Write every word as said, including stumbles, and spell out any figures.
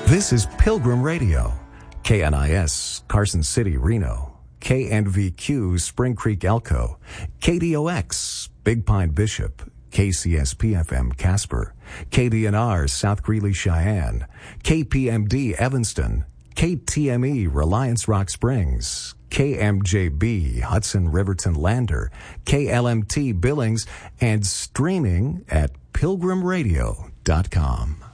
This is Pilgrim Radio, K N I S, Carson City, Reno, K N V Q, Spring Creek, Elko, K D O X, Big Pine, Bishop, K C S P F M, Casper, K D N R, South Greeley, Cheyenne, K P M D, Evanston, K T M E, Reliance Rock Springs, K M J B, Hudson Riverton Lander, K L M T Billings, and streaming at pilgrim radio dot com.